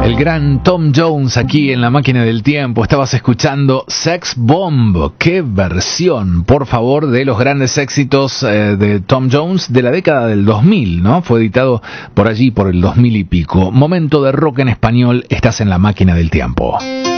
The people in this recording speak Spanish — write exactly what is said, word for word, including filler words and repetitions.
El gran Tom Jones aquí en La Máquina del Tiempo. Estabas escuchando Sex Bomb. ¡Qué versión, por favor, de los grandes éxitos eh, de Tom Jones de la década del dos mil, ¿no? Fue editado por allí por el dos mil y pico. Momento de rock en español. Estás en La Máquina del Tiempo.